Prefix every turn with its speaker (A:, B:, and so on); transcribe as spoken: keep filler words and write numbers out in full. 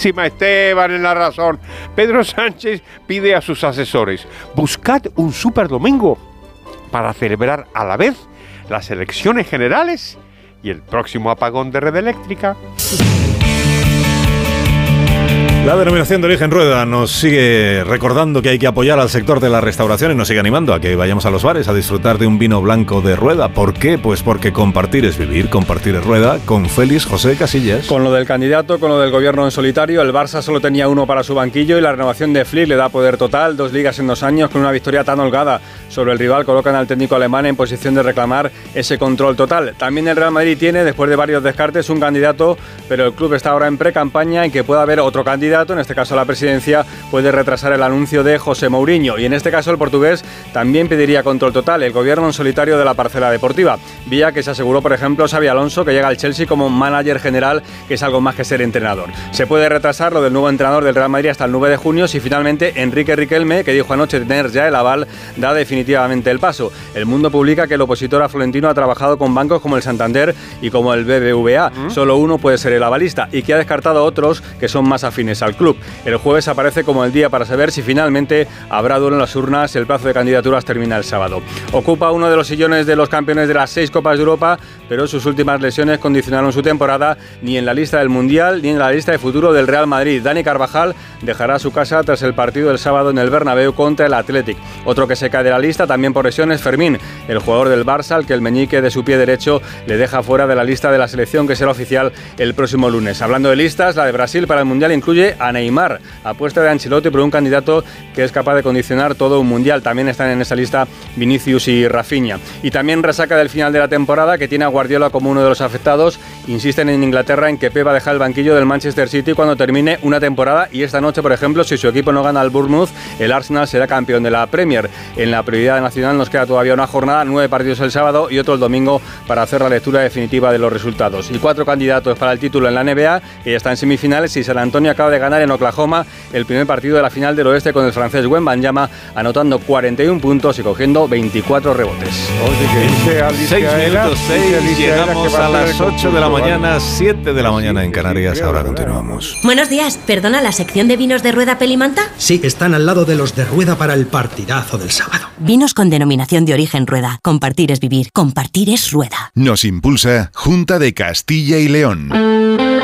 A: Santísima, Esteban en la razón. Pedro Sánchez pide a sus asesores: buscad un superdomingo para celebrar a la vez las elecciones generales y el próximo apagón de red eléctrica.
B: La denominación de origen Rueda nos sigue recordando que hay que apoyar al sector de la restauración y nos sigue animando a que vayamos a los bares a disfrutar de un vino blanco de Rueda. ¿Por qué? Pues porque compartir es vivir, compartir es Rueda, con Félix José Casillas.
C: Con lo del candidato, con lo del gobierno en solitario, el Barça solo tenía uno para su banquillo y la renovación de Flick le da poder total, dos ligas en dos años con una victoria tan holgada sobre el rival colocan al técnico alemán en posición de reclamar ese control total. También el Real Madrid tiene, después de varios descartes, un candidato, pero el club está ahora en pre-campaña en que pueda haber otro candidato. En este caso la presidencia puede retrasar el anuncio de José Mourinho y en este caso el portugués también pediría control total, el gobierno en solitario de la parcela deportiva, vía que se aseguró por ejemplo Xabi Alonso, que llega al Chelsea como manager general, que es algo más que ser entrenador. Se puede retrasar lo del nuevo entrenador del Real Madrid hasta el nueve de junio si finalmente Enrique Riquelme, que dijo anoche tener ya el aval, da definitivamente el paso. El Mundo publica que el opositor a Florentino ha trabajado con bancos como el Santander y como el B B V A, ¿Mm? Solo uno puede ser el avalista y que ha descartado a otros que son más afines al club. El jueves aparece como el día para saber si finalmente habrá duelo en las urnas. El plazo de candidaturas termina el sábado. Ocupa uno de los sillones de los campeones de las seis Copas de Europa, pero sus últimas lesiones condicionaron su temporada ni en la lista del Mundial ni en la lista de futuro del Real Madrid. Dani Carvajal dejará su casa tras el partido del sábado en el Bernabéu contra el Athletic. Otro que se cae de la lista también por lesiones, Fermín, el jugador del Barça, al que el meñique de su pie derecho le deja fuera de la lista de la selección que será oficial el próximo lunes. Hablando de listas, la de Brasil para el Mundial incluye a Neymar, apuesta de Ancelotti por un candidato que es capaz de condicionar todo un mundial. También están en esa lista Vinicius y Rafinha. Y también resaca del final de la temporada, que tiene a Guardiola como uno de los afectados. Insisten en Inglaterra en que Pep va a dejar el banquillo del Manchester City cuando termine una temporada, y esta noche, por ejemplo, si su equipo no gana al Bournemouth, el Arsenal será campeón de la Premier. En la prioridad nacional nos queda todavía una jornada, nueve partidos el sábado y otro el domingo para hacer la lectura definitiva de los resultados. Y cuatro candidatos para el título en la N B A, que ya están en semifinales, y San Antonio acaba de ganar en Oklahoma el primer partido de la final del oeste con el francés Wembanyama, anotando cuarenta y un puntos y cogiendo veinticuatro rebotes.
B: seis minutos seis, llegamos a las ocho de la mañana, siete de la mañana en Canarias. Ahora continuamos.
D: Buenos días, perdona, ¿la sección de vinos de Rueda Pelimanta?
E: Sí, están al lado de los de Rueda para el partidazo del sábado.
D: Vinos con denominación de origen Rueda. Compartir es vivir, compartir es Rueda.
F: Nos impulsa Junta de Castilla y León.